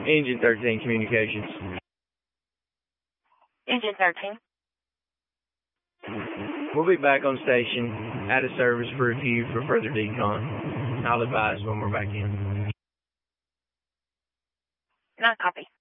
Engine 13 communications. Engine 13. We'll be back on station, out of service for review for further decon. I'll advise when we're back in. Not copy.